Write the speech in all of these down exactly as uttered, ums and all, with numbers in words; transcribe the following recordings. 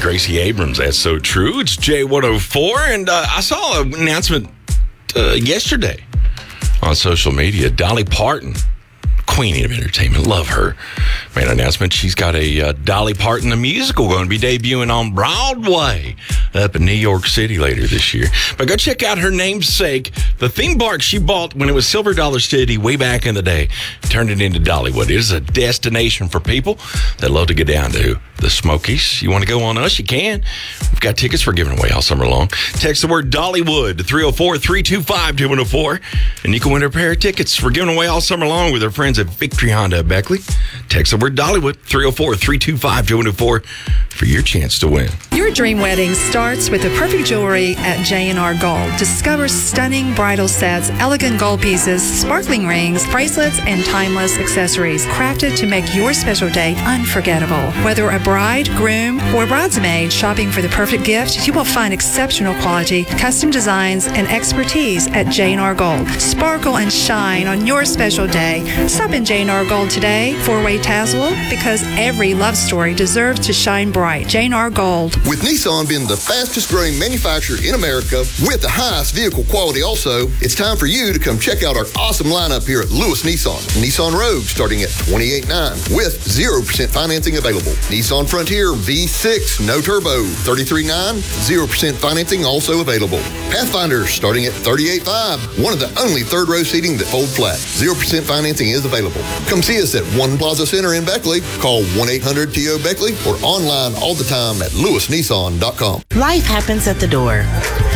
Gracie Abrams. That's so true. It's J one oh four, and uh, I saw an announcement uh, yesterday on social media. Dolly Parton, queen of entertainment, love her, made an announcement. She's got a uh, Dolly Parton the musical going to be debuting on Broadway up in New York City later this year. But go check out her namesake, the theme park she bought when it was Silver Dollar City way back in the day, turned it into Dollywood. It is a destination for people that love to get down to the Smokies. You want to go on us? You can. We've got tickets we're giving away all summer long. Text the word Dollywood to three oh four, three two five, two one oh four, and you can win a pair of tickets. We're giving away all summer long with our friends at Victory Honda of Beckley. Text the word Dollywood, three oh four, three two five, two one oh four for your chance to win. Your dream wedding starts with the perfect jewelry at J and R Gold. Discover stunning bridal sets, elegant gold pieces, sparkling rings, bracelets, and timeless accessories crafted to make your special day unforgettable. Whether a bride, groom, or bridesmaid shopping for the perfect gift, you will find exceptional quality, custom designs, and expertise at J and R Gold. Sparkle and shine on your special day. Stop in J and R Gold today, four-way tassel, because every love story deserves to shine bright. J and R Gold. With Nissan being the fastest growing manufacturer in America with the highest vehicle quality also, it's time for you to come check out our awesome lineup here at Lewis Nissan. Nissan Rogue starting at twenty-eight thousand nine hundred with zero percent financing available. Nissan Frontier V six, no turbo, thirty-three thousand nine hundred, zero percent financing also available. Pathfinder starting at thirty-eight thousand five hundred, one of the only third row seating that fold flat. zero percent financing is available. Come see us at One Plaza Center in Beckley. Call one eight hundred T O Beckley or online all the time at lewis nissan dot com. Life happens at the door.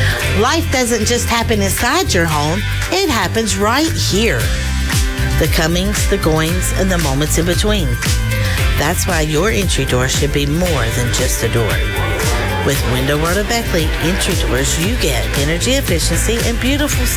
Life doesn't just happen inside your home, it happens right here. The comings, the goings, and the moments in between. That's why your entry door should be more than just a door. With Window World of Beckley entry doors, you get energy efficiency and beautiful